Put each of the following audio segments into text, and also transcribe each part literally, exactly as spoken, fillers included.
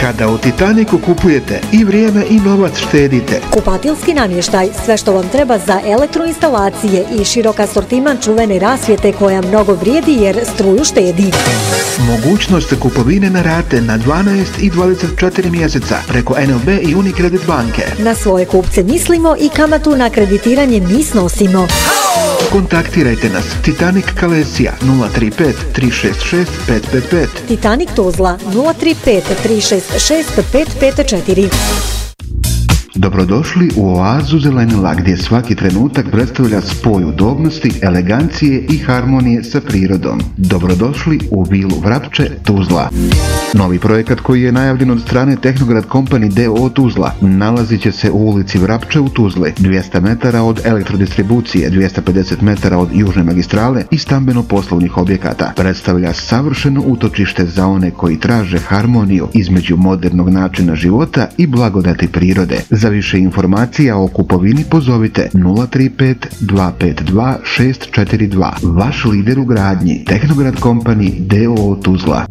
Kada u Titaniku kupujete, i vrijeme i novac štedite. Kupatilski namještaj, sve što vam treba za elektroinstalacije i širok asortiman čuvene rasvjete koja mnogo vrijedi jer struju štedi. Mogućnost kupovine na rate na dvanaest i dvadeset četiri mjeseca preko en el be i Unicredit banke. Na svoje kupce mislimo i kamatu na kreditiranje mi snosimo. Kontaktirajte nas Titanic Kalesija nula tri pet tri šest šest pet pet pet. Titanic Tuzla nula tri pet tri šest šest pet pet četiri. Dobrodošli u oazu zelenila gdje svaki trenutak predstavlja spoj udobnosti, elegancije i harmonije sa prirodom. Dobrodošli u vilu Vrapče, Tuzla. Novi projekat koji je najavljen od strane Tehnograd Company d o o Tuzla nalazit će se u ulici Vrapče u Tuzli, dvjesto metara od elektrodistribucije, dvjesto pedeset metara od južne magistrale i stambeno-poslovnih objekata. Predstavlja savršeno utočište za one koji traže harmoniju između modernog načina života i blagodati prirode. Za više informacija o kupovini pozovite nula tri pet dva pet dva šest četiri dva. Vaš lider u gradnji, Tehnograd Company d o o Tuzla.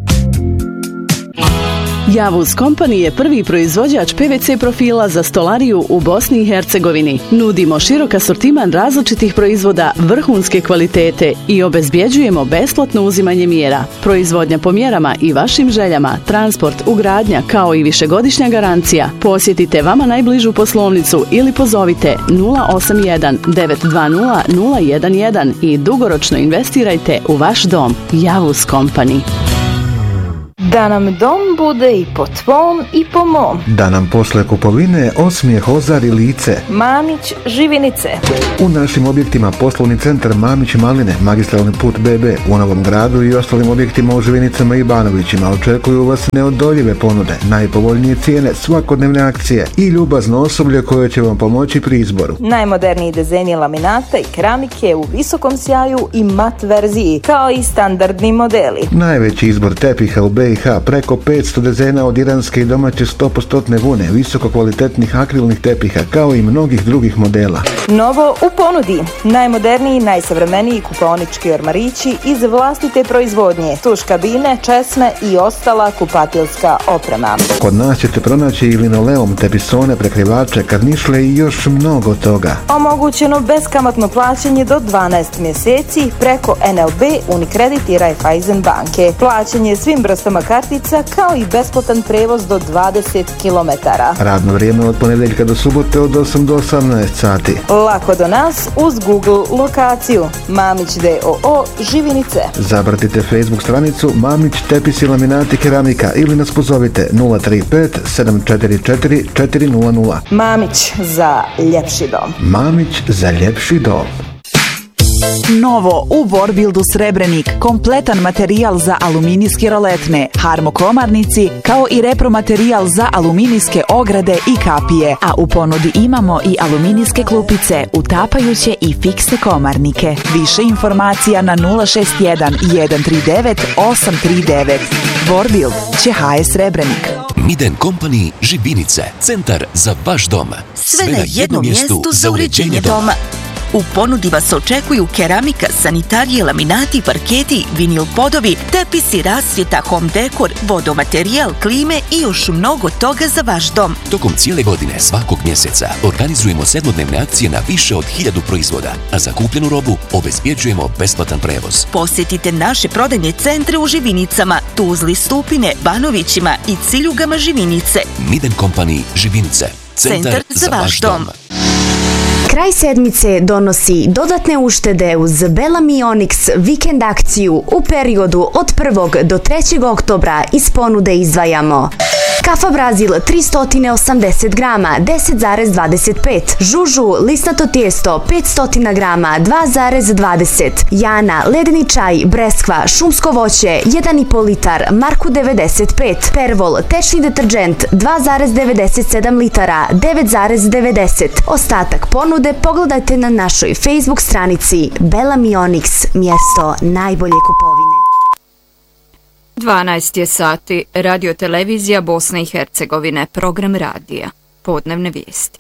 Javuz Company je prvi proizvođač pe ve ce profila za stolariju u Bosni i Hercegovini. Nudimo širok asortiman različitih proizvoda vrhunske kvalitete i obezbjeđujemo besplatno uzimanje mjera. Proizvodnja po mjerama i vašim željama, transport, ugradnja kao i višegodišnja garancija. Posjetite vama najbližu poslovnicu ili pozovite nula osam jedan devet dva nula nula jedan jedan i dugoročno investirajte u vaš dom. Javuz Company. Da nam dom bude i po tvom i po mom. Da nam posle kupovine osmijeh ozari lice. Mamić Živinice. U našim objektima poslovni centar Mamić Maline, magistralni put be be u Novom Gradu i ostalim objektima u Živinicama i Banovićima očekuju vas neodoljive ponude, najpovoljnije cijene, svakodnevne akcije i ljubazno osoblje koje će vam pomoći pri izboru. Najmoderniji dizajni laminata i keramike u visokom sjaju i mat verziji, kao i standardni modeli. Najveći izbor tepiha u be i ha, preko petsto dizajna od iranske i domaće sto posto vune, visoko kvalitetnih akrilnih tepiha, kao i mnogih drugih modela. Novo u ponudi, najmoderniji, najsavremeniji kupaonički ormarići iz vlastite proizvodnje, tuš kabine, česme i ostala kupatilska oprema. Kod nas ćete pronaći i linoleum, tepisone, prekrivače, karnišle i još mnogo toga. Omogućeno beskamatno plaćanje do dvanaest mjeseci preko en el be, Unicredit i Raiffeisen banke. Plaćanje svim vrstama kartica kao i besplatan prevoz do dvadeset kilometara. Radno vrijeme od ponedjeljka do subote od osam do osamnaest sati. Lako do nas uz Google lokaciju Mamić d o o Živinice. Zapratite Facebook stranicu Mamić tepisi laminati keramika ili nas pozovite nula tri pet sedam četiri četiri četiri nula nula. Mamić za ljepši dom. Mamić za ljepši dom. Novo u Vorbildu Srebrenik, kompletan materijal za aluminijske roletne, harmokomarnici, kao i repromaterijal za aluminijske ograde i kapije, a u ponudi imamo i aluminijske klupice, utapajuće i fiksne komarnike. Više informacija na nula šest jedan jedan tri devet osam tri devet. Vorbild će ha es Srebrenik. Miden Company Žibinice, centar za vaš dom. Sve na jednom mjestu za uređenje doma. U ponudi vas očekuju keramika, sanitarije, laminati, parketi, vinil podovi, tepisi, rasvjeta, home dekor, vodomaterijal, klime i još mnogo toga za vaš dom. Tokom cijele godine, svakog mjeseca, organizujemo sedmodnevne akcije na više od hiljadu proizvoda, a za kupljenu robu obezbjeđujemo besplatan prevoz. Posjetite naše prodajne centre u Živinicama, Tuzli, Stupine, Banovićima i Ciljugama Živinice. Miden Company Živinice, centar, centar za, za vaš dom. dom. Kraj sedmice donosi dodatne uštede uz Bellamy Onyx vikend akciju u periodu od prvog do trećeg oktobra. Iz ponude izdvajamo kafa Brazil tristo osamdeset grama deset zarez dvadeset pet, žužu lisnato tijesto petsto grama dva zarez dvadeset, Jana ledeni čaj breskva šumsko voće jedan i po litar marku devedeset pet, Pervol tečni deterdžent dva zarez devedeset sedam litara devet zarez devedeset. Ostatak ponude pogledajte na našoj Facebook stranici Bellamy Onyx, mjesto najbolje kupovine. dvanaest je sati, radio televizija Bosne i Hercegovine, program radija, podnevne vijesti.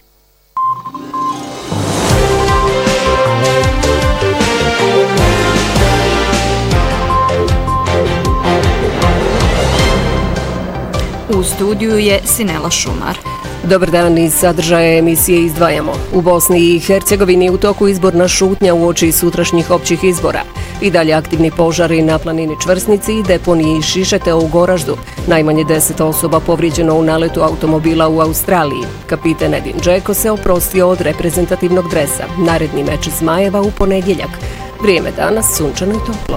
U studiju je Sinela Šumar. Dobar dan, iz sadržaja emisije izdvajamo. U Bosni i Hercegovini u toku izborna šutnja uoči sutrašnjih općih izbora. I dalje aktivni požari na planini Čvrsnici i deponiji Šišete u Goraždu. Najmanje deset osoba povrijeđeno u naletu automobila u Australiji. Kapiten Edin Džeko se oprostio od reprezentativnog dresa. Naredni meč Zmajeva u ponedjeljak. Vrijeme danas sunčano i toplo.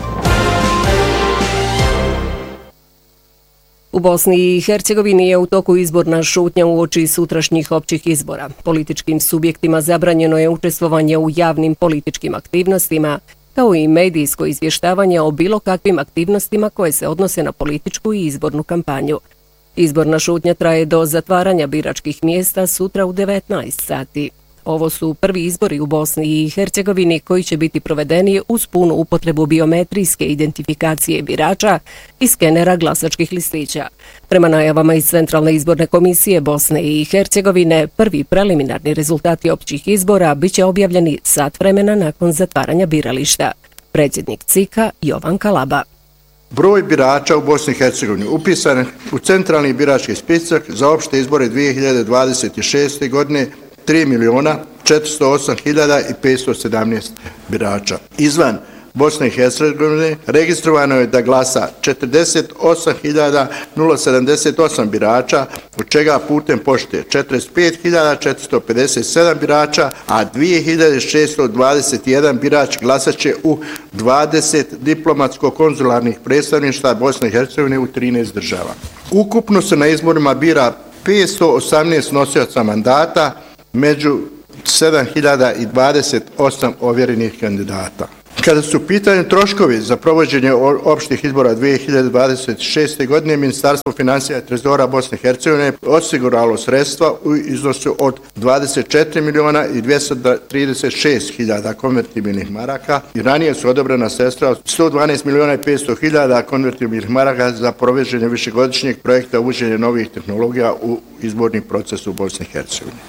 U Bosni i Hercegovini je u toku izborna šutnja uoči sutrašnjih općih izbora. Političkim subjektima zabranjeno je učestvovanje u javnim političkim aktivnostima, kao i medijsko izvještavanje o bilo kakvim aktivnostima koje se odnose na političku i izbornu kampanju. Izborna šutnja traje do zatvaranja biračkih mjesta sutra u devetnaest sati. Ovo su prvi izbori u Bosni i Hercegovini koji će biti provedeni uz punu upotrebu biometrijske identifikacije birača i skenera glasačkih listića. Prema najavama iz Centralne izborne komisije Bosne i Hercegovine, prvi preliminarni rezultati općih izbora biće objavljeni sat vremena nakon zatvaranja birališta. Predsjednik C I K-a Jovan Kalaba. Broj birača u Bosni i Hercegovini upisan u centralni birački spisak za opšte izbore dvije hiljade dvadeset šeste. godine tri miliona četiristo osam hiljada petsto sedamnaest birača. Izvan Bosne i Hercegovine registrovano je da glasa četrdeset osam hiljada sedamdeset osam birača, od čega putem pošte četrdeset pet hiljada četiristo pedeset sedam birača, a dvije hiljade šesto dvadeset jedan birač glasaće u dvadeset diplomatsko-konzularnih predstavništva Bosne i Hercegovine u trinaest država. Ukupno se na izborima bira petsto osamnaest nosioca mandata, među sedam hiljada dvadeset osam ovjerenih kandidata. Kada su u pitanju troškovi za provođenje opštih izbora dvije hiljade dvadeset šeste. godine, Ministarstvo financija i trezora Bosne i Hercegovine osiguralo sredstva u iznosu od dvadeset četiri miliona i dvjesto trideset šest hiljada konvertibilnih maraka i ranije su odobrena sredstva od sto dvanaest miliona i petsto hiljada konvertibilnih maraka za provođenje višegodišnjeg projekta uvođenja novih tehnologija u izborni proces u Bosni i Hercegovini.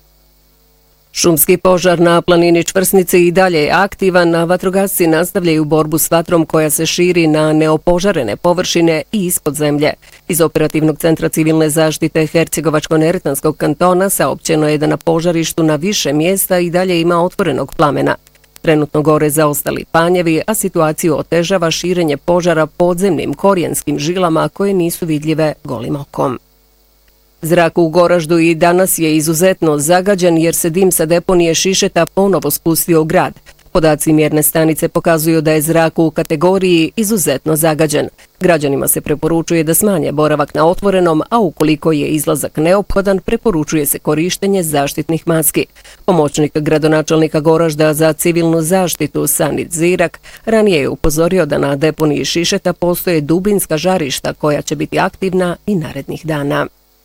Šumski požar na planini Čvrsnici i dalje je aktivan, a vatrogasci nastavljaju borbu s vatrom koja se širi na neopožarene površine i ispod zemlje. Iz Operativnog centra civilne zaštite Hercegovačko-Neretvanskog kantona saopćeno je da na požarištu na više mjesta i dalje ima otvorenog plamena. Trenutno gore zaostali panjevi, a situaciju otežava širenje požara podzemnim korijenskim žilama koje nisu vidljive golim okom. Zrak u Goraždu i danas je izuzetno zagađen jer se dim sa deponije Šišeta ponovo spustio u grad. Podaci mjerne stanice pokazuju da je zrak u kategoriji izuzetno zagađen. Građanima se preporučuje da smanje boravak na otvorenom, a ukoliko je izlazak neophodan, preporučuje se korištenje zaštitnih maski. Pomoćnik gradonačelnika Goražda za civilnu zaštitu Sanit Zirak ranije je upozorio da na deponiji Šišeta postoje dubinska žarišta koja će biti aktivna i narednih dana.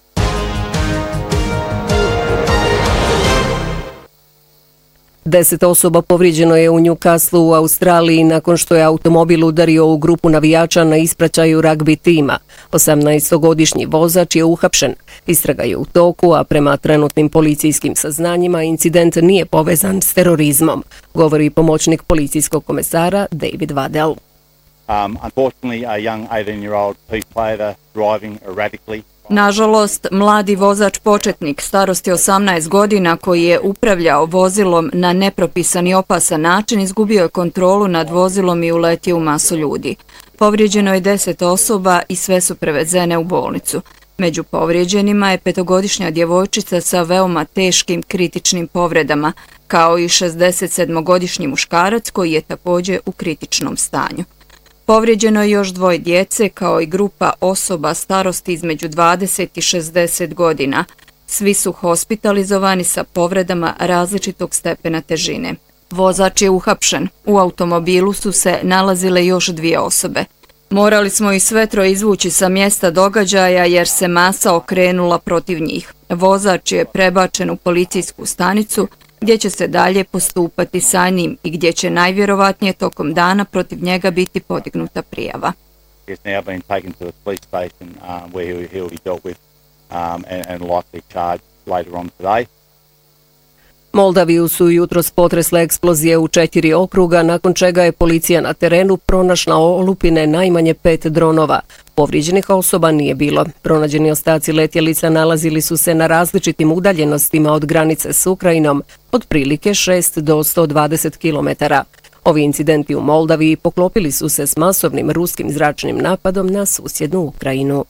Deset osoba povrijeđeno je u Newcastlu u Australiji nakon što je automobil udario u grupu navijača na ispraćaju ragbi tima. osamnaestogodišnji vozač je uhapšen. Istraga je u toku, a prema trenutnim policijskim saznanjima incident nije povezan s terorizmom, govori pomoćnik policijskog komesara David Waddell. Um, unfortunately, a young eighteen-year-old Pete Plater driving erratically. Nažalost, mladi vozač početnik starosti osamnaest godina koji je upravljao vozilom na nepropisan i opasan način izgubio je kontrolu nad vozilom i uletio u masu ljudi. Povrijeđeno je deset osoba i sve su prevezene u bolnicu. Među povrijeđenima je petogodišnja djevojčica sa veoma teškim kritičnim povredama, kao i šezdesetsedmogodišnji muškarac koji je također u kritičnom stanju. Povrijeđeno je još dvoje djece kao i grupa osoba starosti između dvadeset i šezdeset godina. Svi su hospitalizovani sa povredama različitog stepena težine. Vozač je uhapšen. U automobilu su se nalazile još dvije osobe. Morali smo ih sve troje izvući sa mjesta događaja jer se masa okrenula protiv njih. Vozač je prebačen u policijsku stanicu gdje će se dalje postupati sa njim i gdje će najvjerovatnije tokom dana protiv njega biti podignuta prijava. Moldaviju su jutros potresle eksplozije u četiri okruga, nakon čega je policija na terenu pronašla olupine najmanje pet dronova. Povrijeđenih osoba nije bilo. Pronađeni ostaci letjelica nalazili su se na različitim udaljenostima od granice s Ukrajinom, otprilike šest do sto dvadeset kilometara. Ovi incidenti u Moldaviji poklopili su se s masovnim ruskim zračnim napadom na susjednu Ukrajinu.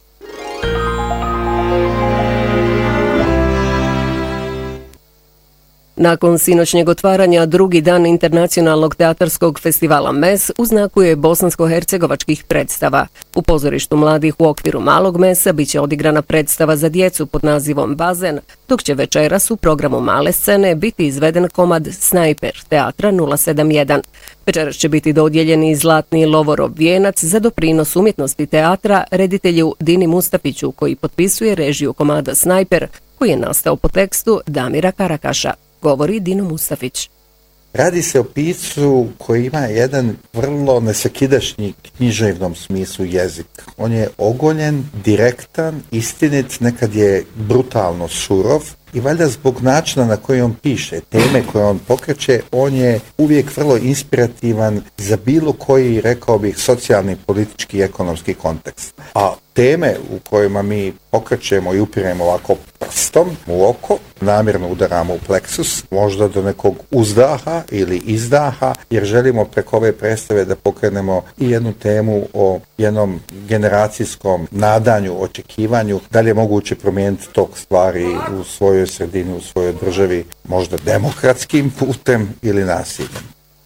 Nakon sinoćnjeg otvaranja drugi dan internacionalnog teatarskog festivala M E S u znaku je bosansko-hercegovačkih predstava. U pozorištu mladih u okviru Malog Mesa biće odigrana predstava za djecu pod nazivom Bazen, dok će večeras u programu Male scene biti izveden komad Snajper teatra nula sedam jedan. Večeras će biti dodijeljeni zlatni Lovorov vijenac za doprinos umjetnosti teatra reditelju Dini Mustafiću, koji potpisuje režiju komada Snajper, koji je nastao po tekstu Damira Karakaša. Govori Dino Mustafić. Radi se o piscu koji ima jedan vrlo nesakidašnji književnom smislu jezik. On je ogoljen, direktan, istinit, nekad je brutalno surov i valjda zbog načina na koji on piše, teme koje on pokreće, on je uvijek vrlo inspirativan za bilo koji, rekao bih, socijalni, politički i ekonomski kontekst. A teme u kojima mi pokrećemo i upiremo ovako prstom u oko, namjerno udaramo u pleksus, možda do nekog uzdaha ili izdaha, jer želimo preko ove predstave da pokrenemo i jednu temu o jednom generacijskom nadanju, očekivanju, da li je moguće promijeniti tok stvari u svojoj sredini, u svojoj državi, možda demokratskim putem ili nasiljem.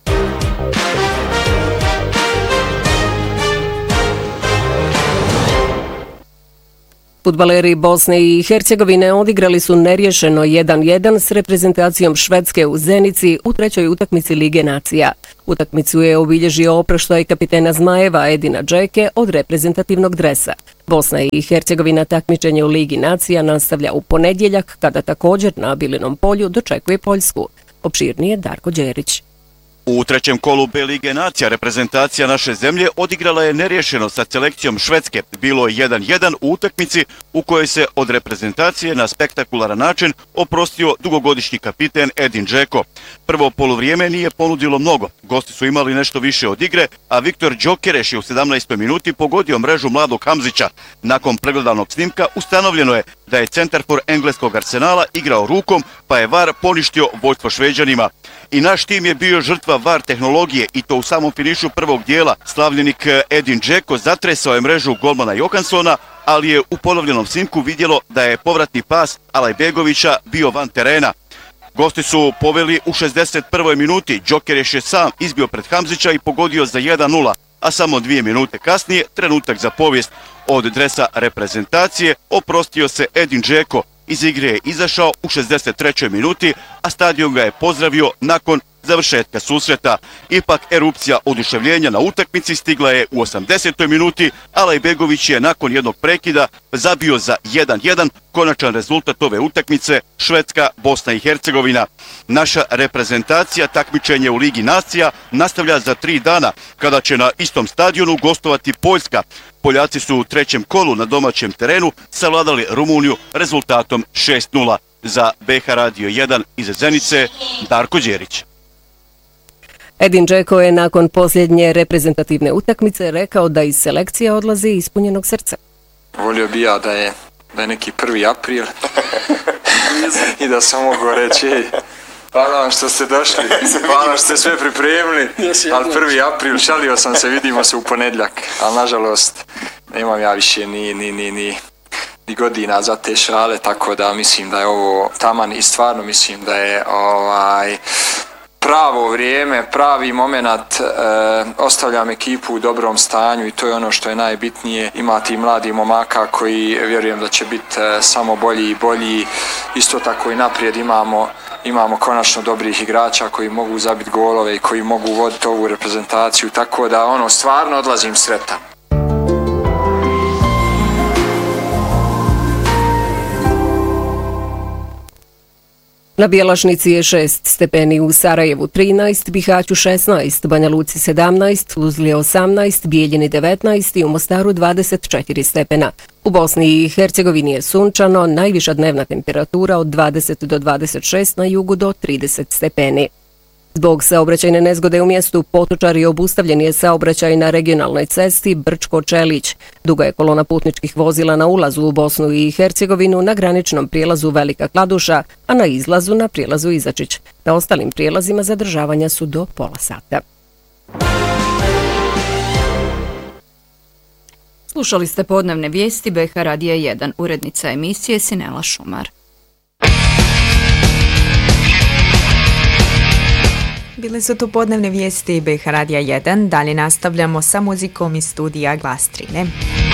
Fudbaleri Bosne i Hercegovine odigrali su neriješeno jedan jedan s reprezentacijom Švedske u Zenici u trećoj utakmici Lige nacija. Utakmicu je obilježio oproštaj kapitena Zmajeva Edina Džeke od reprezentativnog dresa. Bosna i Hercegovina takmičenje u Ligi nacija nastavlja u ponedjeljak, kada također na Bilinom polju dočekuje Poljsku. Opširnije Darko Đerić. U trećem kolu B Lige nacija reprezentacija naše zemlje odigrala je neriješeno sa selekcijom Švedske. Bilo je jedan jedan u utakmici u kojoj se od reprezentacije na spektakularan način oprostio dugogodišnji kapiten Edin Džeko. Prvo poluvrijeme nije ponudilo mnogo. Gosti su imali nešto više od igre, a Viktor Đokereš je u sedamnaestoj minuti pogodio mrežu mladog Hamzića. Nakon pregledanog snimka ustanovljeno je da je centarfor engleskog Arsenala igrao rukom, pa je V A R poništio vođstvo Šveđanima. I naš tim je bio žrtva V A R tehnologije i to u samom finišu prvog dijela. Slavljenik Edin Džeko zatresao je mrežu golmana Johansona, ali je u ponovljenom snimku vidjelo da je povratni pas Alajbegovića bio van terena. Gosti su poveli u šezdeset prvoj minuti, Đokereš je sam izbio pred Hamzića i pogodio za jedan nula, a samo dvije minute kasnije, trenutak za povijest. Od dresa reprezentacije oprostio se Edin Džeko. Iz igre je izašao u šezdeset trećoj minuti, a stadion ga je pozdravio nakon završetka susreta. Ipak erupcija oduševljenja na utakmici stigla je u osamdesetoj minuti, Alajbegović je nakon jednog prekida zabio za jedan jedan, konačan rezultat ove utakmice Švedska, Bosna i Hercegovina. Naša reprezentacija takmičenje u Ligi nacija nastavlja za tri dana, kada će na istom stadionu gostovati Poljska. Poljaci su u trećem kolu na domaćem terenu savladali Rumuniju rezultatom šest nula. Za B H Radio jedan iz Zenice, Darko Đerić. Edin Džeko je nakon posljednje reprezentativne utakmice rekao da iz selekcije odlazi ispunjenog srca. Volio bi ja da je, da je neki prvi april i da sam mogao reći, ej, hvala vam što ste došli, hvala vam što ste sve pripremili, ali prvi april, šalio sam se, vidimo se u ponedjeljak, ali nažalost nemam ja više ni, ni, ni, ni, ni godina za te šale, tako da mislim da je ovo taman i stvarno mislim da je ovaj... pravo vrijeme, pravi moment, e, ostavljam ekipu u dobrom stanju i to je ono što je najbitnije. Imati i mladi momaka koji vjerujem da će biti e, samo bolji i bolji. Isto tako i naprijed imamo, imamo konačno dobrih igrača koji mogu zabiti golove i koji mogu voditi ovu reprezentaciju, tako da ono stvarno odlazim sretan. Na Bjelašnici je šest stepeni, u Sarajevu trinaest, Bihaću šesnaest, Banja Luci sedamnaest, Tuzli osamnaest, Bijeljini devetnaest i u Mostaru dvadeset četiri stepena. U Bosni i Hercegovini je sunčano, najviša dnevna temperatura od dvadeset do dvadeset šest, na jugu do trideset stepeni. Zbog saobraćajne nezgode u mjestu Potočari obustavljen je saobraćaj na regionalnoj cesti Brčko-Čelić. Duga je kolona putničkih vozila na ulazu u Bosnu i Hercegovinu na graničnom prijelazu Velika Kladuša, a na izlazu na prijelazu Izačić. Na ostalim prijelazima zadržavanja su do pola sata. Slušali ste podnevne vijesti B H Radija jedan, urednica emisije Sinela Šumar. Bile su tu podnevne vijesti B H Radija jedan, dalje nastavljamo sa muzikom iz studija Glas Trine.